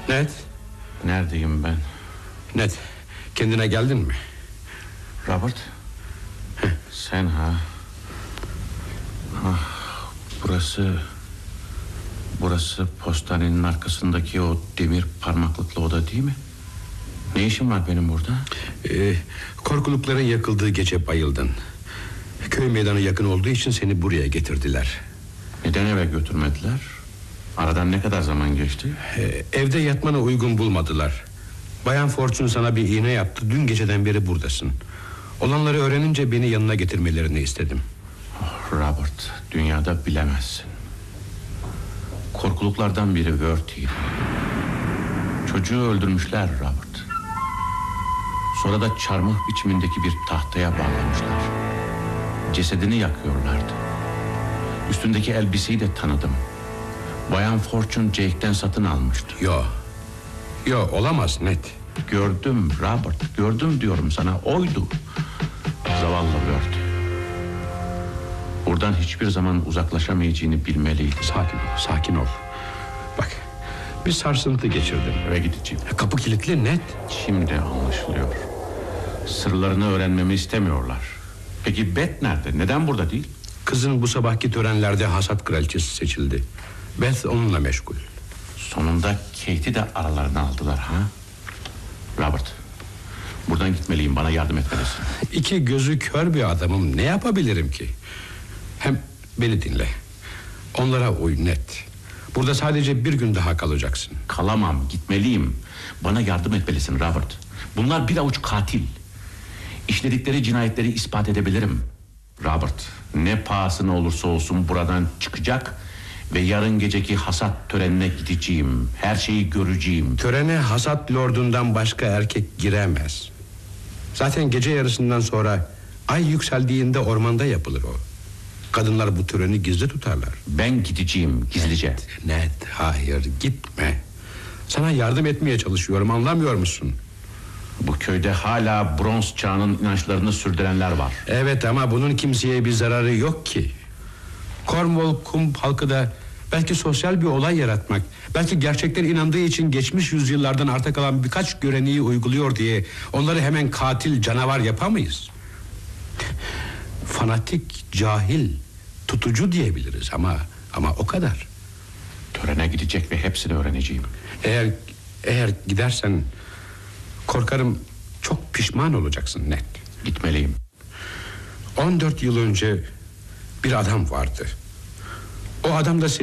Ned. Neredeyim ben? Ned, kendine geldin mi? Robert. Sen ha? Burası postanenin arkasındaki o demir parmaklıklı oda değil mi? Ne işim var benim burada? Korkulukların yakıldığı gece bayıldın. Köy meydanı yakın olduğu için seni buraya getirdiler. Neden eve götürmediler? Aradan ne kadar zaman geçti? Evde yatmana uygun bulmadılar. Bayan Fortune sana bir iğne yaptı. Dün geceden beri buradasın. Olanları öğrenince beni yanına getirmelerini istedim. Robert, dünyada bilemezsin. Korkuluklardan biri Vertiydi. Çocuğu öldürmüşler Robert. Sonra da çarmıh biçimindeki bir tahtaya bağlamışlar. Cesedini yakıyorlardı. Üstündeki elbiseyi de tanıdım. Bayan Fortune Jake'den satın almıştı. Yo, olamaz Ned. Gördüm Robert, gördüm diyorum sana, oydu. Zavallı Verti. Buradan hiçbir zaman uzaklaşamayacağını bilmeliydi. Sakin ol. Bak, bir sarsıntı geçirdim. Eve gideceğim. Kapı kilitli Ned. Şimdi anlaşılıyor. Sırlarını öğrenmemi istemiyorlar. Peki Beth nerede? Neden burada değil? Kızın bu sabahki törenlerde hasat kraliçesi seçildi. Beth onunla meşgul. Sonunda Kate'i de aralarına aldılar ha? Robert, buradan gitmeliyim, bana yardım etmelisin. İki gözü kör bir adamım, ne yapabilirim ki? Hem beni dinle. Onlara uy Ned. Burada sadece bir gün daha kalacaksın. Kalamam, gitmeliyim. Bana yardım etmelisin Robert. Bunlar bir avuç katil. İşledikleri cinayetleri ispat edebilirim. Robert, ne pahasına olursa olsun buradan çıkacak ve yarın geceki hasat törenine gideceğim. Her şeyi göreceğim. Törene hasat lordundan başka erkek giremez. Zaten gece yarısından sonra ay yükseldiğinde ormanda yapılır o. Kadınlar bu töreni gizli tutarlar. Ben gideceğim gizlice. Ned, hayır, gitme. Sana yardım etmeye çalışıyorum, anlamıyor musun? Bu köyde hala bronz çağının inançlarını sürdürenler var. Evet, ama bunun kimseye bir zararı yok ki. Cornwall kum halkı da belki sosyal bir olay yaratmak, belki gerçekten inandığı için geçmiş yüzyıllardan arta kalan birkaç göreneği uyguluyor diye onları hemen katil, canavar yapamayız. Fanatik, cahil, tutucu diyebiliriz ama o kadar. Törene gidecek ve hepsini öğreneceğim. Eğer gidersen korkarım çok pişman olacaksın Ned. Gitmeliyim. 14 yıl önce bir adam vardı. O adam da